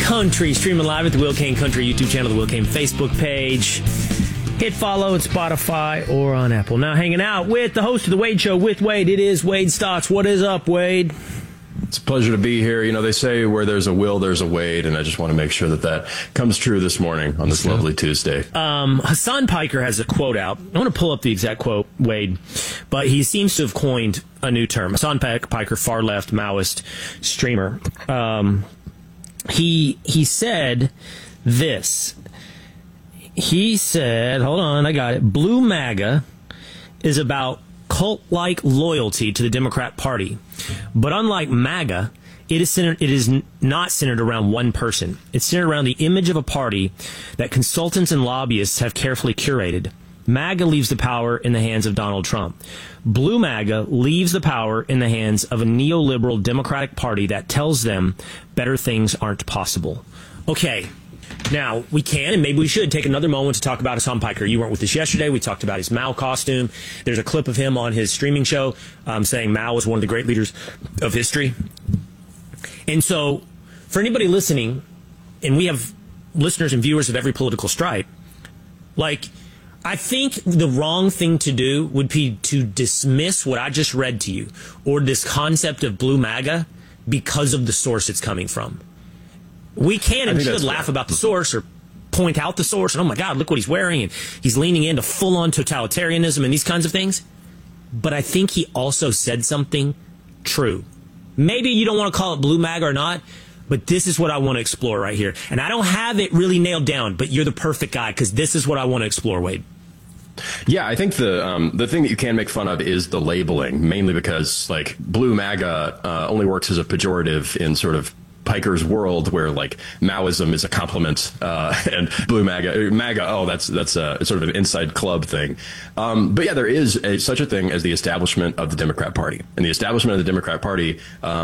Country, streaming live at the Will Kane Country YouTube channel, the Will Kane Facebook page. Hit follow at Spotify or on Apple. Now hanging out with the host of The Wade Show with Wade. It is Wade Stotts. What is up, Wade? It's a pleasure to be here. You know, they say where there's a will, there's a Wade, and I just want to make sure that that comes true this morning on this lovely Tuesday. Hasan Piker has a quote out. I want to pull up the exact quote, Wade, but he seems to have coined a new term. Hasan Piker, far-left Maoist streamer. He said this. He said, hold on, I got it. Blue MAGA is about cult-like loyalty to the Democrat Party. But unlike MAGA, it is not centered around one person. It's centered around the image of a party that consultants and lobbyists have carefully curated. MAGA leaves the power in the hands of Donald Trump. Blue MAGA leaves the power in the hands of a neoliberal Democratic Party that tells them better things aren't possible. Okay. Now, we can, and maybe we should, take another moment to talk about Hasan Piker. You weren't with us yesterday. We talked about his Mao costume. There's a clip of him on his streaming show saying Mao was one of the great leaders of history. And so, for anybody listening, and we have listeners and viewers of every political stripe, like, I think the wrong thing to do would be to dismiss what I just read to you, or this concept of Blue MAGA, because of the source it's coming from. We can and should laugh about the source or point out the source and, oh my God, look what he's wearing, and he's leaning into full-on totalitarianism and these kinds of things. But I think he also said something true. Maybe you don't want to call it Blue MAGA or not, but this is what I want to explore right here. And I don't have it really nailed down, but you're the perfect guy because this is what I want to explore, Wade. Yeah, I think the thing that you can make fun of is the labeling, mainly because, like, Blue MAGA only works as a pejorative in sort of Piker's world, where like Maoism is a compliment, and Blue MAGA, oh, that's sort of an inside club thing. But yeah, there is such a thing as the establishment of the Democrat Party, and the establishment of the Democrat Party.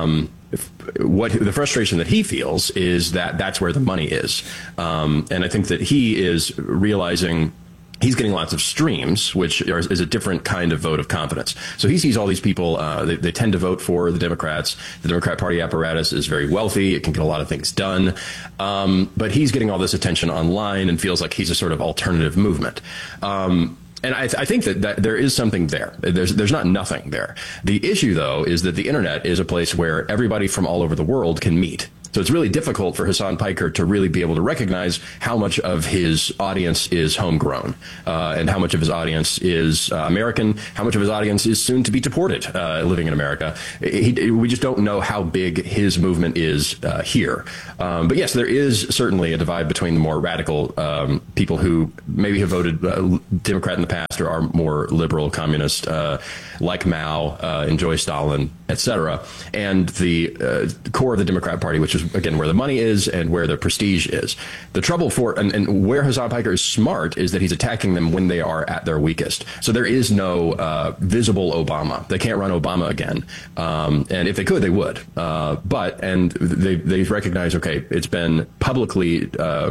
What the frustration that he feels is that that's where the money is, and I think that he is realizing. He's getting lots of streams, which is a different kind of vote of confidence. So he sees all these people, they tend to vote for the Democrats. The Democrat Party apparatus is very wealthy. It can get a lot of things done. But he's getting all this attention online and feels like he's a sort of alternative movement. And I think that there is something there. There's not nothing there. The issue, though, is that the internet is a place where everybody from all over the world can meet. So it's really difficult for Hasan Piker to really be able to recognize how much of his audience is homegrown, and how much of his audience is American, how much of his audience is soon to be deported, living in America. We just don't know how big his movement is here. But yes, there is certainly a divide between the more radical people who maybe have voted Democrat in the past or are more liberal, communist, like Mao, enjoy Stalin, etc., and the core of the Democrat Party, which is again where the money is and where the prestige is. The trouble for and where Hasan Piker is smart is that he's attacking them when they are at their weakest. So there is no visible Obama. They can't run Obama again, and if they could, they would. But they recognize, okay, it's been publicly.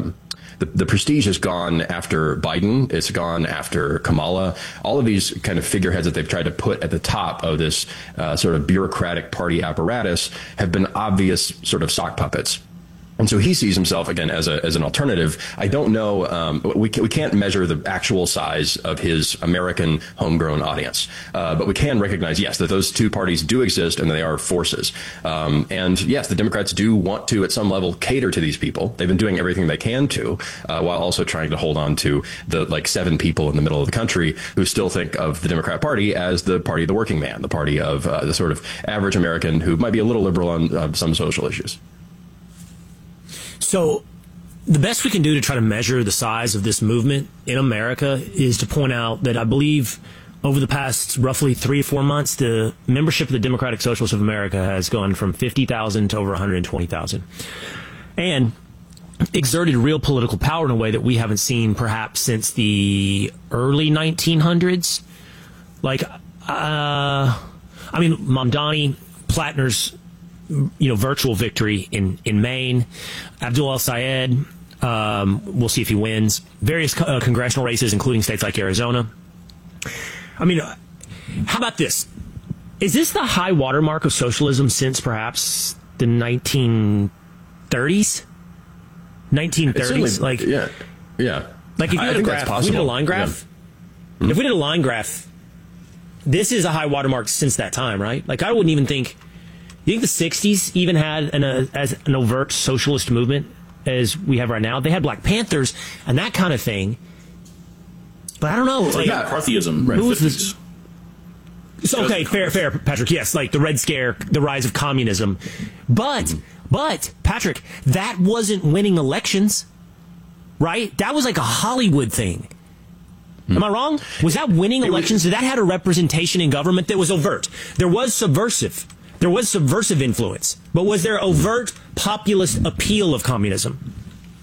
The prestige has gone after Biden. It's gone after Kamala. All of these kind of figureheads that they've tried to put at the top of this sort of bureaucratic party apparatus have been obvious sort of sock puppets. And so he sees himself, again, as an alternative. I don't know. We can't measure the actual size of his American homegrown audience. But we can recognize, yes, that those two parties do exist and they are forces. And yes, the Democrats do want to, at some level, cater to these people. They've been doing everything they can to, while also trying to hold on to the 7 people in the middle of the country who still think of the Democrat Party as the party of the working man, the party of the sort of average American who might be a little liberal on some social issues. So the best we can do to try to measure the size of this movement in America is to point out that I believe over the past roughly 3 or 4 months, the membership of the Democratic Socialists of America has gone from 50,000 to over 120,000 and exerted real political power in a way that we haven't seen perhaps since the early 1900s. Like, Mamdani, Plattner's virtual victory in Maine, Abdul El-Sayed, we'll see if he wins, various congressional races, including states like Arizona. I mean, how about this? Is this the high watermark of socialism since perhaps the 1930s? 1930s. Like, yeah. Like, if you had a graph, if we did a line graph, if we did a line graph, this is a high watermark since that time, right? Like, I wouldn't even think. You think the 60s even had as an overt socialist movement as we have right now? They had Black Panthers and that kind of thing. But I don't know. Like McCarthyism, right? Who was this? So, okay, fair, Patrick. Yes, like the Red Scare, the rise of communism. But, Patrick, that wasn't winning elections, right? That was like a Hollywood thing. Am I wrong? Was that winning elections? Did that have a representation in government that was overt? There was subversive. There was subversive influence. But was there overt populist appeal of communism?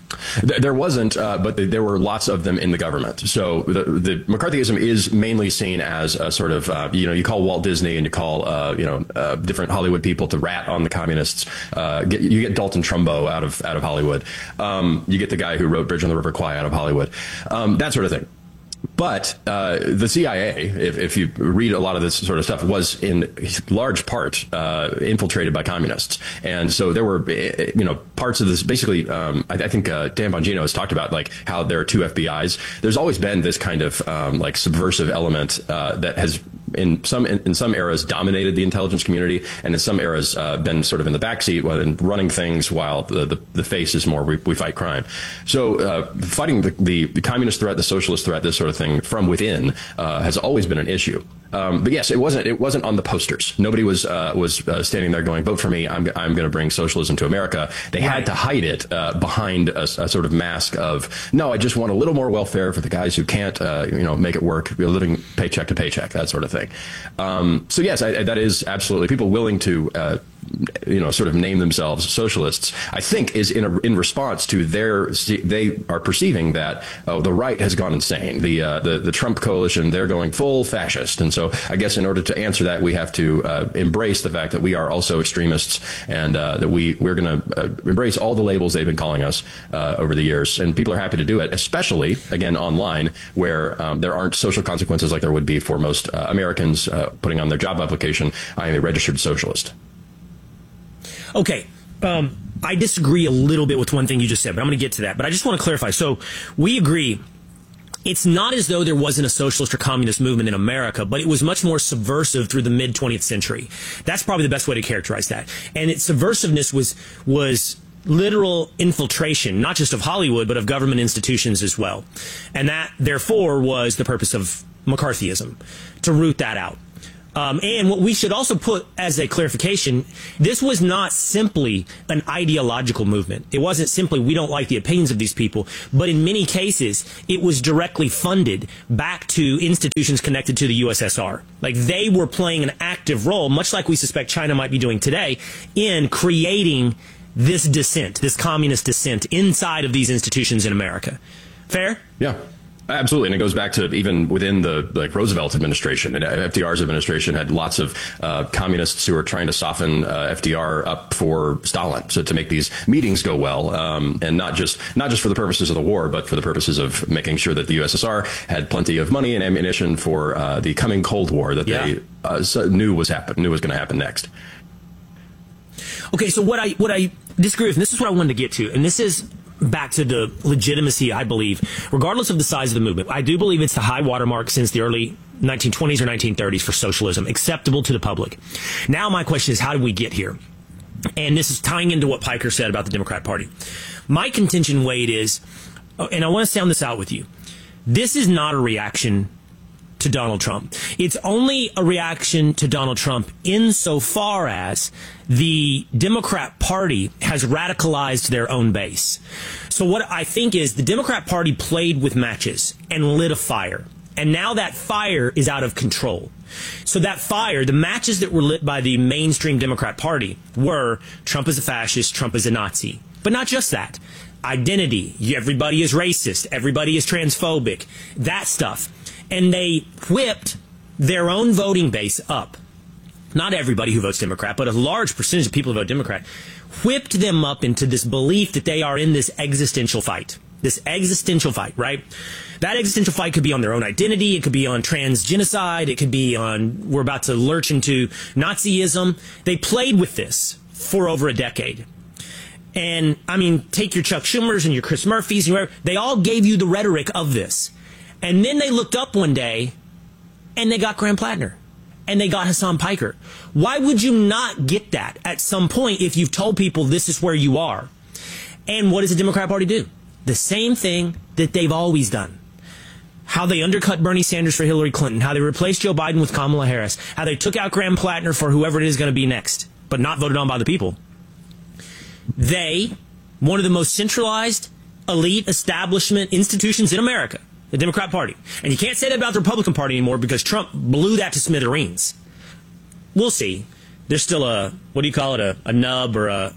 There wasn't, but there were lots of them in the government. So the McCarthyism is mainly seen as a sort of, you call Walt Disney and you call, different Hollywood people to rat on the communists. You get Dalton Trumbo out of Hollywood. You get the guy who wrote Bridge on the River Kwai out of Hollywood. That sort of thing. But the CIA, if you read a lot of this sort of stuff, was in large part infiltrated by communists. And so there were, parts of this, basically, I think Dan Bongino has talked about, like, how there are two FBIs. There's always been this kind of, subversive element that has in some eras dominated the intelligence community, and in some eras been sort of in the backseat and running things, while the face is more we fight crime. So fighting the communist threat, the socialist threat, this sort of thing from within has always been an issue. But yes, it wasn't on the posters. Nobody was standing there going, "Vote for me. I'm going to bring socialism to America." They had to hide it behind a sort of mask of, "No, I just want a little more welfare for the guys who can't make it work, living paycheck to paycheck," that sort of thing. So yes, that is absolutely people willing to sort of name themselves socialists, I think, is in response to they are perceiving that the right has gone insane. The Trump coalition, they're going full fascist. And so I guess in order to answer that, we have to embrace the fact that we are also extremists, and that we're going to embrace all the labels they've been calling us over the years. And people are happy to do it, especially, again, online, where there aren't social consequences like there would be for most Americans putting on their job application, "I am a registered socialist." Okay. I disagree a little bit with one thing you just said, but I'm going to get to that. But I just want to clarify. So we agree. It's not as though there wasn't a socialist or communist movement in America, but it was much more subversive through the mid-20th century. That's probably the best way to characterize that. And its subversiveness was literal infiltration, not just of Hollywood, but of government institutions as well. And that, therefore, was the purpose of McCarthyism, to root that out. And what we should also put as a clarification, this was not simply an ideological movement. It wasn't simply we don't like the opinions of these people, but in many cases, it was directly funded back to institutions connected to the USSR. Like, they were playing an active role, much like we suspect China might be doing today, in creating this dissent, this communist dissent inside of these institutions in America. Fair? Yeah. Absolutely, and it goes back to even within the Roosevelt administration, and FDR's administration had lots of communists who were trying to soften FDR up for Stalin, so to make these meetings go well, and not just for the purposes of the war, but for the purposes of making sure that the USSR had plenty of money and ammunition for the coming Cold War that they knew was going to happen next. Okay, so what I disagree with, and this is what I wanted to get to, and this is back to the legitimacy, I believe, regardless of the size of the movement. I do believe it's the high watermark since the early 1920s or 1930s for socialism, acceptable to the public. Now my question is, how did we get here? And this is tying into what Piker said about the Democrat Party. My contention, Wade, is, and I want to sound this out with you, this is not a reaction to Donald Trump. It's only a reaction to Donald Trump insofar as the Democrat Party has radicalized their own base. So what I think is the Democrat Party played with matches and lit a fire. And now that fire is out of control. So that fire, the matches that were lit by the mainstream Democrat Party were Trump is a fascist, Trump is a Nazi. But not just that. Identity, everybody is racist, everybody is transphobic, that stuff. And they whipped their own voting base up. Not everybody who votes Democrat, but a large percentage of people who vote Democrat, whipped them up into this belief that they are in this existential fight. This existential fight, right? That existential fight could be on their own identity. It could be on transgenocide. It could be on, we're about to lurch into Nazism. They played with this for over a decade. And, I mean, take your Chuck Schumers and your Chris Murphys, and whoever, they all gave you the rhetoric of this. And then they looked up one day, and they got Graham Plattner. And they got Hassan Piker. Why would you not get that at some point if you've told people this is where you are? And what does the Democrat Party do? The same thing that they've always done. How they undercut Bernie Sanders for Hillary Clinton, how they replaced Joe Biden with Kamala Harris, how they took out Graham Plattner for whoever it is going to be next, but not voted on by the people. They, one of the most centralized, elite establishment institutions in America, the Democrat Party. And you can't say that about the Republican Party anymore because Trump blew that to smithereens. We'll see. There's still a nub or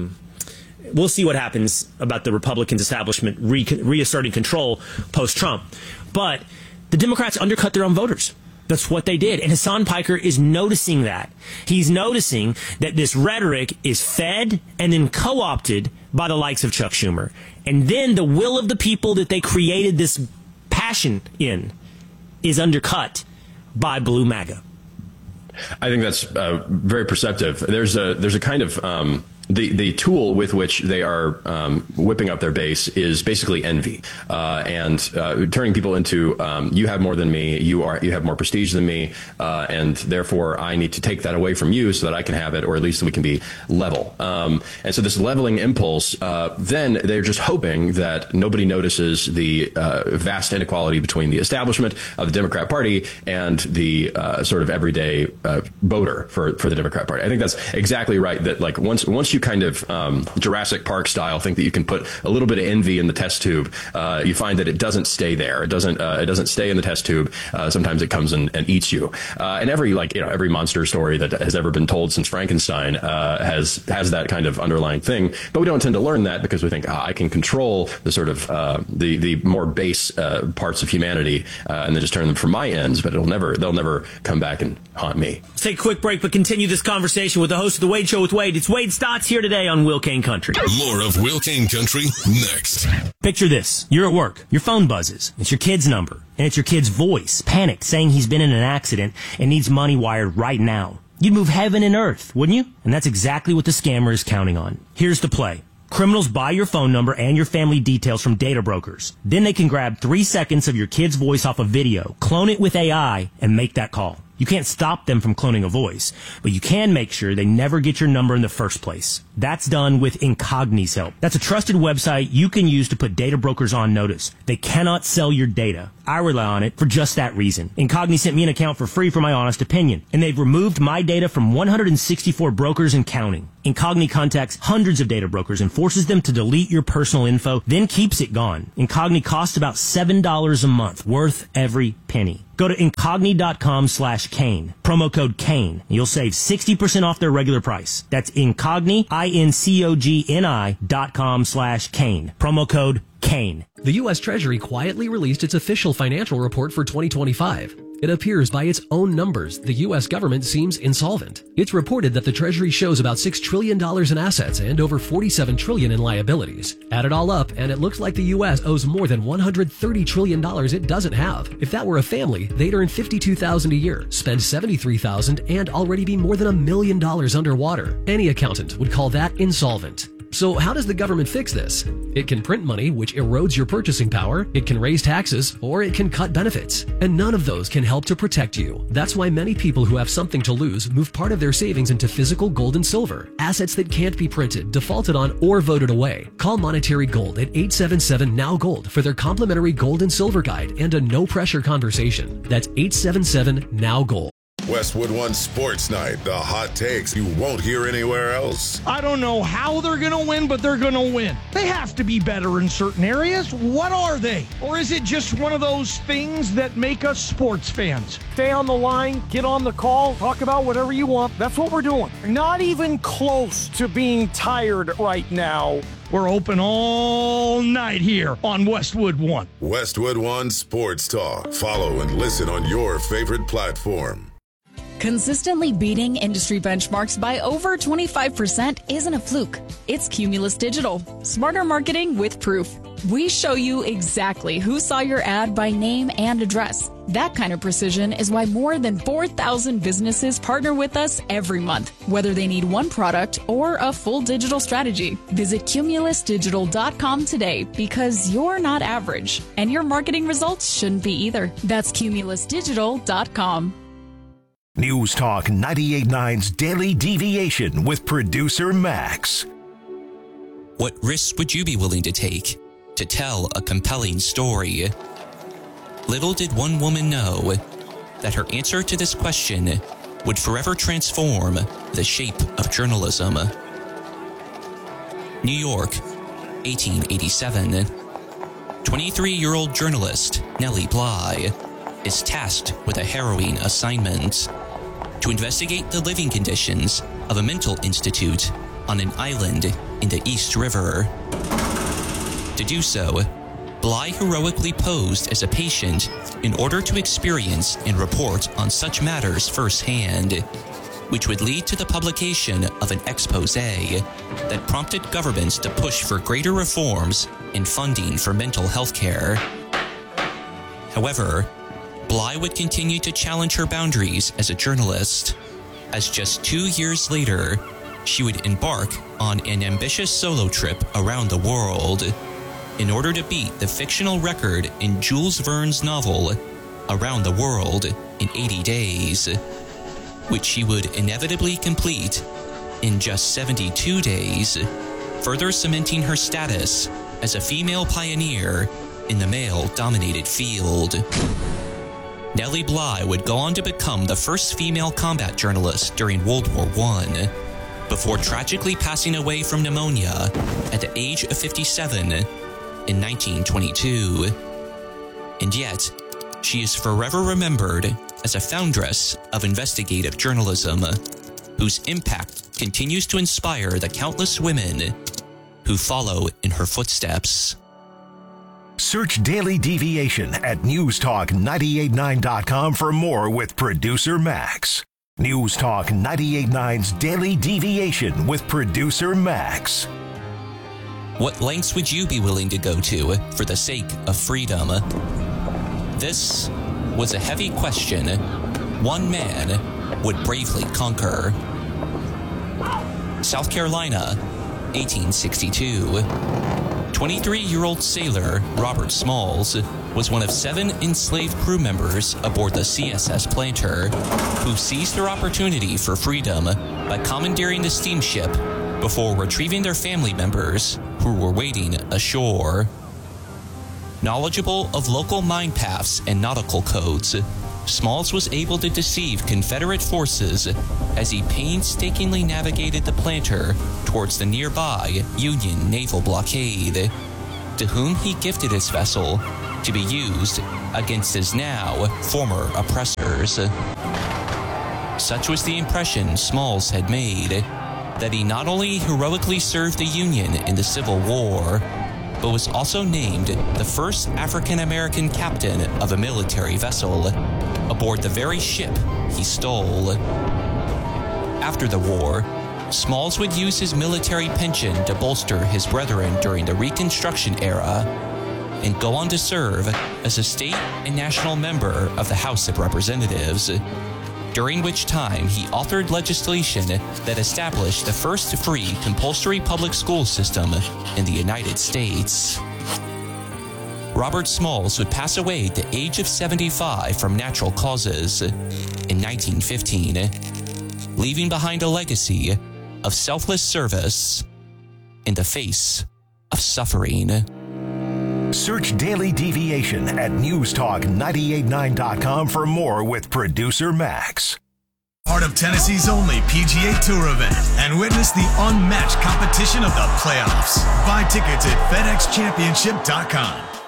we'll see what happens about the Republicans' establishment reasserting control post-Trump. But the Democrats undercut their own voters. That's what they did. And Hassan Piker is noticing that. He's noticing that this rhetoric is fed and then co-opted by the likes of Chuck Schumer. And then the will of the people that they created this passion in is undercut by Blue MAGA. I think that's very perceptive. There's a kind of the tool with which they are whipping up their base is basically envy and turning people into you have more than me, you have more prestige than me, and therefore I need to take that away from you so that I can have it, or at least we can be level. And so this leveling impulse, then they're just hoping that nobody notices the vast inequality between the establishment of the Democrat Party and the sort of everyday voter for the Democrat Party. I think that's exactly right. That like once you kind of Jurassic Park style think that you can put a little bit of envy in the test tube, you find that it doesn't stay there. It doesn't stay in the test tube. Sometimes it comes and eats you. And every monster story that has ever been told since Frankenstein has that kind of underlying thing. But we don't tend to learn that because we think I can control the sort of the more base parts of humanity and then just turn them for my ends. But they'll never come back and haunt me. Let's take a quick break, but continue this conversation with the host of The Wade Show with Wade. It's Wade Stotts here today on Will Kane Country. More of Will Kane Country next. Picture this. You're at work. Your phone buzzes. It's your kid's number. And it's your kid's voice, panicked, saying he's been in an accident and needs money wired right now. You'd move heaven and earth, wouldn't you? And that's exactly what the scammer is counting on. Here's the play. Criminals buy your phone number and your family details from data brokers. Then they can grab 3 seconds of your kid's voice off a video, clone it with AI, and make that call. You can't stop them from cloning a voice, but you can make sure they never get your number in the first place. That's done with Incogni's help. That's a trusted website you can use to put data brokers on notice. They cannot sell your data. I rely on it for just that reason. Incogni sent me an account for free for my honest opinion, and they've removed my data from 164 brokers and counting. Incogni contacts hundreds of data brokers and forces them to delete your personal info, then keeps it gone. Incogni costs about $7 a month, worth every penny. Go to Incogni.com/Kane. Promo code Kane. You'll save 60% off their regular price. That's Incogni, INCOGNI.com/Kane. Promo code Kane. The U.S. Treasury quietly released its official financial report for 2025. It appears by its own numbers, the U.S. government seems insolvent. It's reported that the Treasury shows about $6 trillion in assets and over $47 trillion in liabilities. Add it all up, and it looks like the U.S. owes more than $130 trillion it doesn't have. If that were a family, they'd earn $52,000 a year, spend $73,000, and already be more than $1 million underwater. Any accountant would call that insolvent. So how does the government fix this? It can print money, which erodes your purchasing power, it can raise taxes, or it can cut benefits. And none of those can help to protect you. That's why many people who have something to lose move part of their savings into physical gold and silver, assets that can't be printed, defaulted on, or voted away. Call Monetary Gold at 877-NOW-GOLD for their complimentary gold and silver guide and a no-pressure conversation. That's 877-NOW-GOLD. Westwood One Sports Night, the hot takes you won't hear anywhere else. I don't know how they're going to win, but they're going to win. They have to be better in certain areas. What are they? Or is it just one of those things that make us sports fans? Stay on the line, get on the call, talk about whatever you want. That's what we're doing. Not even close to being tired right now. We're open all night here on Westwood One. Westwood One Sports Talk. Follow and listen on your favorite platform. Consistently beating industry benchmarks by over 25% isn't a fluke. It's Cumulus Digital. Smarter marketing with proof. We show you exactly who saw your ad by name and address. That kind of precision is why more than 4,000 businesses partner with us every month, whether they need one product or a full digital strategy. Visit cumulusdigital.com today because you're not average, and your marketing results shouldn't be either. That's cumulusdigital.com. News Talk 98.9's Daily Deviation with producer Max. What risks would you be willing to take to tell a compelling story? Little did one woman know that her answer to this question would forever transform the shape of journalism. New York, 1887. 23-year-old journalist Nellie Bly is tasked with a harrowing assignment to investigate the living conditions of a mental institute on an island in the East River. To do so, Bly heroically posed as a patient in order to experience and report on such matters firsthand, which would lead to the publication of an expose that prompted governments to push for greater reforms and funding for mental health care. However, Bly would continue to challenge her boundaries as a journalist, as just 2 years later, she would embark on an ambitious solo trip around the world in order to beat the fictional record in Jules Verne's novel Around the World in 80 Days, which she would inevitably complete in just 72 days, further cementing her status as a female pioneer in the male-dominated field. Nellie Bly would go on to become the first female combat journalist during World War I, before tragically passing away from pneumonia at the age of 57 in 1922. And yet, she is forever remembered as a foundress of investigative journalism, whose impact continues to inspire the countless women who follow in her footsteps. Search Daily Deviation at newstalk989.com for more with producer Max. News Talk 98.9's Daily Deviation with producer Max. What lengths would you be willing to go to for the sake of freedom? This was a heavy question one man would bravely conquer. South Carolina, 1862. 23-year-old sailor Robert Smalls was one of 7 enslaved crew members aboard the CSS Planter, who seized their opportunity for freedom by commandeering the steamship before retrieving their family members who were waiting ashore. Knowledgeable of local mine paths and nautical codes, Smalls was able to deceive Confederate forces as he painstakingly navigated the Planter towards the nearby Union naval blockade, to whom he gifted his vessel to be used against his now former oppressors. Such was the impression Smalls had made that he not only heroically served the Union in the Civil War, but was also named the first African-American captain of a military vessel aboard the very ship he stole. After the war, Smalls would use his military pension to bolster his brethren during the Reconstruction era and go on to serve as a state and national member of the House of Representatives, during which time he authored legislation that established the first free compulsory public school system in the United States. Robert Smalls would pass away at the age of 75 from natural causes in 1915, leaving behind a legacy of selfless service in the face of suffering. Search Daily Deviation at newstalk989.com for more with producer Max. Part of Tennessee's only PGA Tour event and witness the unmatched competition of the playoffs. Buy tickets at FedExChampionship.com.